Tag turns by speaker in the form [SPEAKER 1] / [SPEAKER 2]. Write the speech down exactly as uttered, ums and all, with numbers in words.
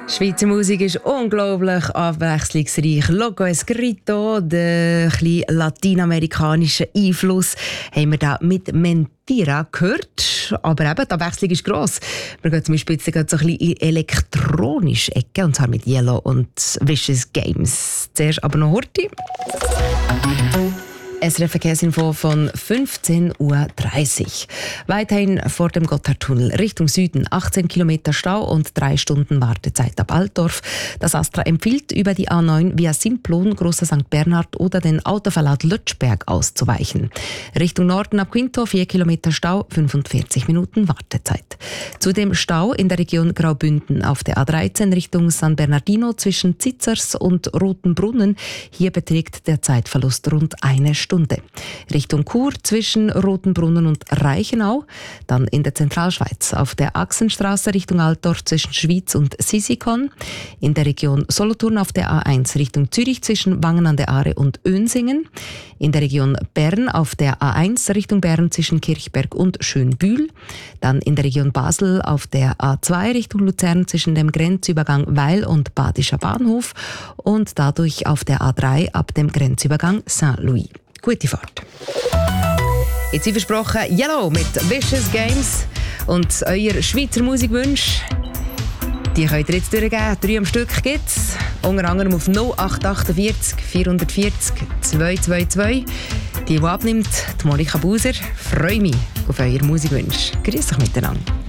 [SPEAKER 1] Schweizer Musik ist unglaublich abwechslungsreich. Loco Escrito, den kleinen lateinamerikanischen Einfluss, haben wir da mit Mentira gehört. Aber eben, die Abwechslung ist gross. Wir gehen zum Beispiel jetzt so ein bisschen in elektronische Ecke, und zwar mit Yellow und Vicious Games. Zuerst aber noch Horti. S R F-Verkehrsinfo von fünfzehn Uhr dreißig. Weiterhin vor dem Gotthardtunnel Richtung Süden achtzehn Kilometer Stau und drei Stunden Wartezeit ab Altdorf. Das Astra empfiehlt, über die A neun via Simplon, Grosser Sankt Bernhard oder den Autoverlad Lötschberg auszuweichen. Richtung Norden ab Quinto vier Kilometer Stau, fünfundvierzig Minuten Wartezeit. Zudem Stau in der Region Graubünden auf der A dreizehn Richtung San Bernardino zwischen Zitzers und Rotenbrunnen. Hier beträgt der Zeitverlust rund eine Stunde. Stunde. Richtung Chur zwischen Rotenbrunnen und Reichenau, dann in der Zentralschweiz auf der Achsenstraße Richtung Altdorf zwischen Schwyz und Sisikon, in der Region Solothurn auf der A eins Richtung Zürich zwischen Wangen an der Aare und Önsingen, in der Region Bern auf der A eins Richtung Bern zwischen Kirchberg und Schönbühl, dann in der Region Basel auf der A zwei Richtung Luzern zwischen dem Grenzübergang Weil und Badischer Bahnhof und dadurch auf der A drei ab dem Grenzübergang Saint-Louis. Gute Fahrt. Jetzt wie versprochen Yellow mit Vicious Games und euer Schweizer Musikwunsch, die könnt ihr jetzt durchgeben. Drei am Stück gibt es. Unter anderem auf null acht achtundvierzig vierhundertvierzig zweihundertzweiundzwanzig. Die, die abnimmt, die Monika Buser. Freue mich auf euer Musikwunsch. Grüß euch miteinander.